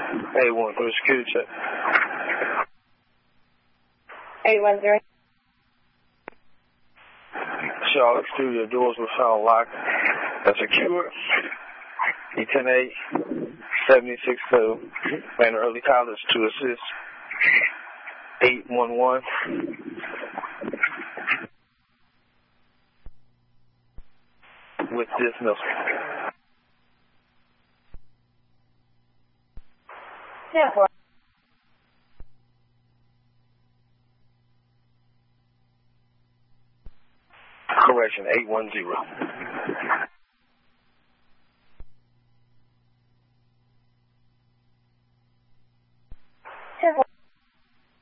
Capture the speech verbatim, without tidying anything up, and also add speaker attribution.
Speaker 1: eight one three, security check.
Speaker 2: eight one zero.
Speaker 1: Charlotte studio doors were found locked and secured. E ten eight, seventy-six two, ran early college to assist. eight one one. With dismissal.
Speaker 2: ten four.
Speaker 1: Correction, eight one zero.